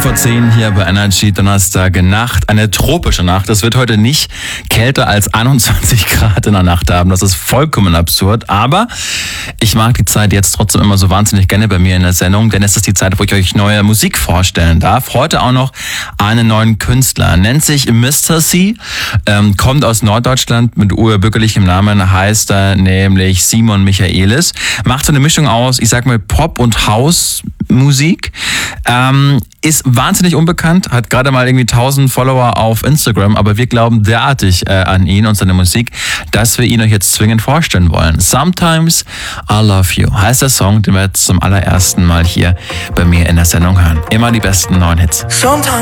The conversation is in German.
vor 10 hier bei Energy, Donnerstag Nacht. Eine tropische Nacht. Es wird heute nicht kälter als 21 Grad in der Nacht haben. Das ist vollkommen absurd. Aber ich mag die Zeit jetzt trotzdem immer so wahnsinnig gerne bei mir in der Sendung, denn es ist die Zeit, wo ich euch neue Musik vorstellen darf. Heute auch noch einen neuen Künstler. Nennt sich Mr. C, kommt aus Norddeutschland mit urbürgerlichem Namen, heißt er nämlich Simon Michaelis. Macht so eine Mischung aus, ich sag mal, Pop- und House-Musik. Ist wahnsinnig unbekannt, hat gerade mal irgendwie 1000 Follower auf Instagram, aber wir glauben derartig an ihn und seine Musik, dass wir ihn euch jetzt zwingend vorstellen wollen. Sometimes I Love You heißt der Song, den wir jetzt zum allerersten Mal hier bei mir in der Sendung hören. Immer die besten neuen Hits. Sometimes